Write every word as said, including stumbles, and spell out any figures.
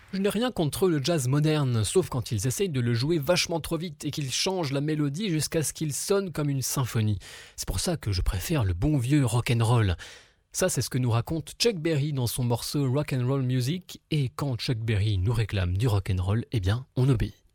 Je n'ai rien contre le jazz moderne, sauf quand ils essayent de le jouer vachement trop vite et qu'ils changent la mélodie jusqu'à ce qu'il sonne comme une symphonie. C'est pour ça que je préfère le bon vieux rock'n'roll. Ça, c'est ce que nous raconte Chuck Berry dans son morceau Rock'n'Roll Music, et quand Chuck Berry nous réclame du rock'n'roll, eh bien, on obéit.